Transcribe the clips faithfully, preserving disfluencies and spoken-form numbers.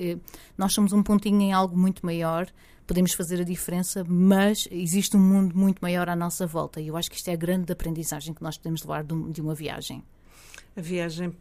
eh, nós somos um pontinho em algo muito maior, podemos fazer a diferença, mas existe um mundo muito maior à nossa volta, e eu acho que isto é a grande aprendizagem que nós podemos levar de, um, de uma viagem. A viagem,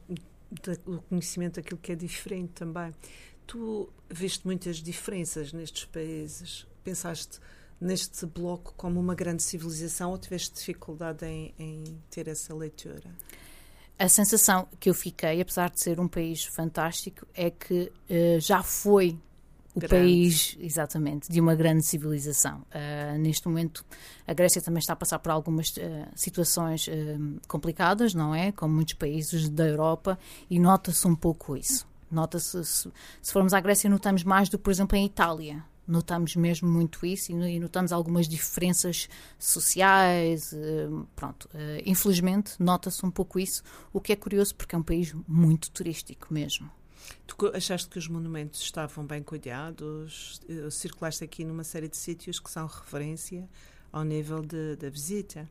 o conhecimento daquilo que é diferente também. Tu viste muitas diferenças nestes países? Pensaste neste bloco como uma grande civilização ou tiveste dificuldade em, em ter essa leitura? A sensação que eu fiquei, apesar de ser um país fantástico, é que uh, já foi o grande. país, exatamente, de uma grande civilização. Uh, neste momento, a Grécia também está a passar por algumas uh, situações uh, complicadas, não é? Como muitos países da Europa, e nota-se um pouco isso. Nota-se, se, se formos à Grécia, notamos mais do que, por exemplo, em Itália. Notamos mesmo muito isso e notamos algumas diferenças sociais, pronto. Infelizmente, nota-se um pouco isso, o que é curioso porque é um país muito turístico mesmo. Tu achaste que os monumentos estavam bem cuidados? Circulaste aqui numa série de sítios que são referência ao nível de, da visita.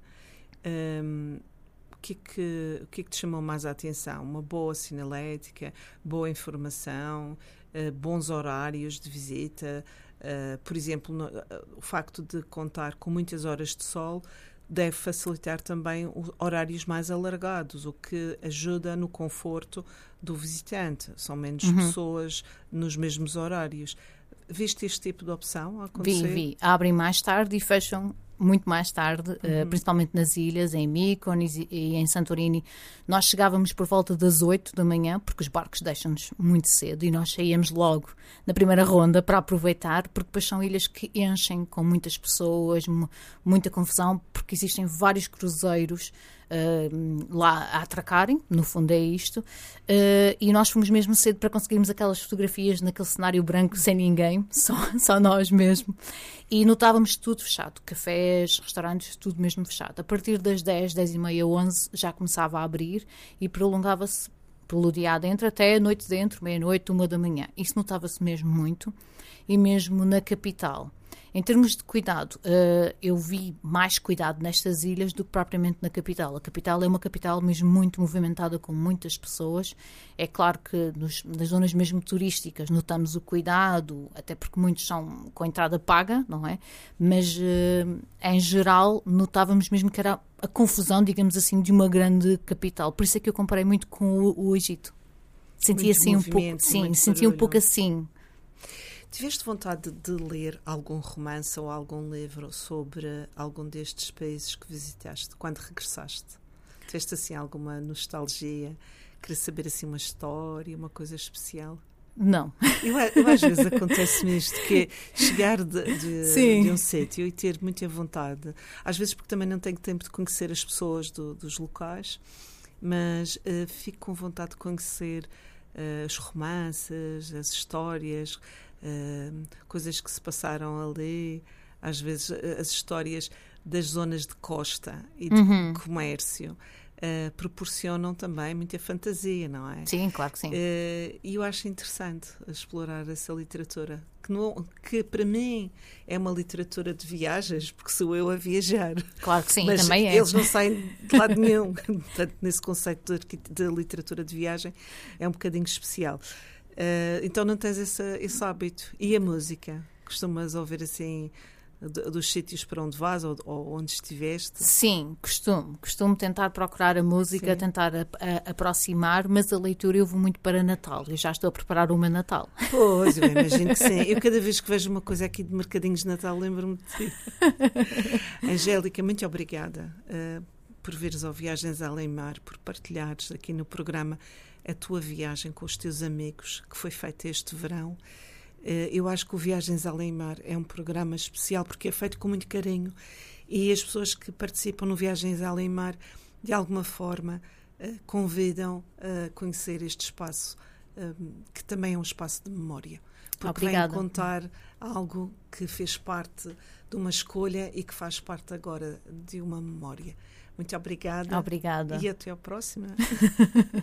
Um, o, que é que, o que é que te chamou mais a atenção? Uma boa sinalética, boa informação, uh, bons horários de visita? Uh, por exemplo, no, uh, o facto de contar com muitas horas de sol deve facilitar também os horários mais alargados, o que ajuda no conforto do visitante. São menos uhum. pessoas nos mesmos horários. Viste este tipo de opção a acontecer? Vi, vi. Abrem mais tarde e fecham muito mais tarde, uhum. uh, principalmente nas ilhas, em Mykonos e, e em Santorini. Nós chegávamos por volta das oito da manhã, porque os barcos deixam-nos muito cedo, e nós saíamos logo na primeira ronda para aproveitar, porque depois são ilhas que enchem com muitas pessoas, m- muita confusão, porque existem vários cruzeiros uh, lá a atracarem, no fundo é isto, uh, e nós fomos mesmo cedo para conseguirmos aquelas fotografias naquele cenário branco sem ninguém, só, só nós mesmo, e notávamos tudo fechado, cafés, restaurantes, tudo mesmo fechado. A partir das dez, dez e meia, onze já começava a abrir e prolongava-se pelo dia adentro até a noite dentro, meia-noite, uma da manhã. Isso notava-se mesmo muito, e mesmo na capital. Em termos de cuidado, uh, eu vi mais cuidado nestas ilhas do que propriamente na capital. A capital é uma capital mesmo muito movimentada, com muitas pessoas. É claro que nos, nas zonas mesmo turísticas notamos o cuidado, até porque muitos são com entrada paga, não é? Mas, uh, em geral, notávamos mesmo que era a confusão, digamos assim, de uma grande capital. Por isso é que eu comparei muito com o, o Egito. Senti assim um pouco, sim, senti um pouco assim. Tiveste vontade de ler algum romance ou algum livro sobre algum destes países que visitaste quando regressaste? Tiveste assim alguma nostalgia? Queria saber assim uma história, uma coisa especial? Não. Eu, eu às vezes acontece-me isto, que é chegar de, de, de um sítio e ter muita vontade. Às vezes porque também não tenho tempo de conhecer as pessoas do, dos locais, mas uh, fico com vontade de conhecer uh, os romances, as histórias, Uh, coisas que se passaram ali, às vezes uh, as histórias das zonas de costa e de uhum. comércio uh, proporcionam também muita fantasia, não é? Sim, claro que sim. Uh, e eu acho interessante explorar essa literatura, que, não, que para mim é uma literatura de viagens, porque sou eu a viajar. Claro que sim, mas também é. Eles não saem de lado nenhum. Portanto, nesse conceito de, de literatura de viagem é um bocadinho especial. Uh, então não tens esse, esse hábito. E a música? Costumas ouvir assim d- dos sítios para onde vais ou, ou onde estiveste? Sim, costumo. Costumo tentar procurar a música, Sim. tentar a, a, aproximar, mas a leitura eu vou muito para Natal. Eu já estou a preparar o meu Natal. Pois, eu imagino que sim. Eu cada vez que vejo uma coisa aqui de mercadinhos de Natal lembro-me de ti. Angélica, muito obrigada uh, por veres ao Viagens Além Mar, por partilhares aqui no programa a tua viagem com os teus amigos, que foi feita este verão. Eu acho que o Viagens Além Mar é um programa especial porque é feito com muito carinho e as pessoas que participam no Viagens Além Mar, de alguma forma, convidam a conhecer este espaço, que também é um espaço de memória. Porque Obrigada. Vem contar algo que fez parte de uma escolha e que faz parte agora de uma memória. Muito obrigada. Obrigada. E até à próxima.